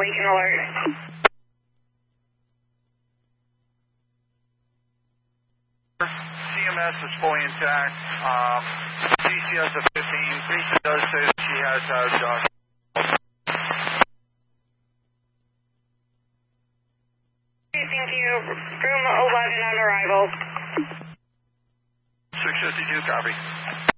we can alert. CMS is fully intact. DCS of 15. Lisa does say that she has had Thank you. Room 11 on arrival. 652, copy.